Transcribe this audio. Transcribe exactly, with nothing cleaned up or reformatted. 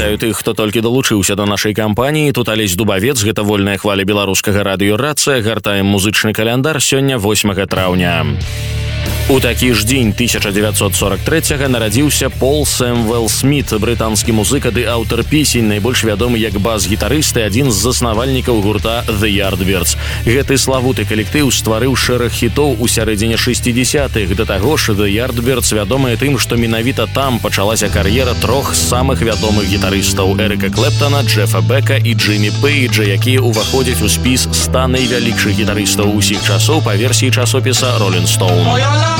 Вітаю тых, хто толькі далучыўся да нашай кампаніі. Тут Алесь Дубавец, гэта вольная хваля беларускага радыё «Рацыя». Гартаем музычны каляндар сёння восьмага траўня. У такі ж дзень тысяча дзевяцьсот сорок трэцяга нарадзіўся Пол Сэмвел Сміт, брытанскі музыка ды аўтар песень, найбольш вядомы як бас-гітарыст і адзін з заснавальнікаў гурта The Yardbirds. Гэты славуты калектыў стварыў шэраг хітоў у сярэдзіне шэсцідзесятых. Да таго ж The Yardbirds вядомыя тым, што менавіта там пачалася кар'ера трох самых вядомых гітарыстаў — Эрыка Клэптана, Джефа Бека і Джиммі Пейджа, якія ўваходзяць у спіс ста найвялікшых гітарыстаў усіх часоў па версіі часопіса Rolling Stone.